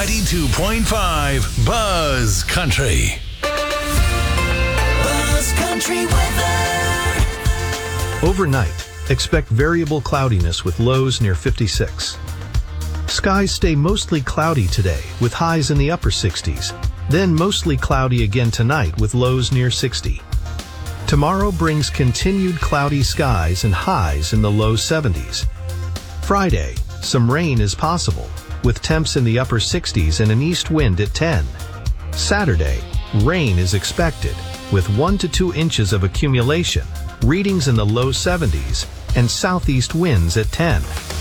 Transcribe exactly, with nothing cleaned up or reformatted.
ninety-two point five Buzz Country. Buzz Country weather. Overnight, expect variable cloudiness with lows near fifty-six. Skies stay mostly cloudy today with highs in the upper sixties, then mostly cloudy again tonight with lows near sixty. Tomorrow brings continued cloudy skies and highs in the low seventies. Friday, some rain is possible, with temps in the upper sixties and an east wind at ten. Saturday, rain is expected, with one to two inches of accumulation, readings in the low seventies, and southeast winds at ten.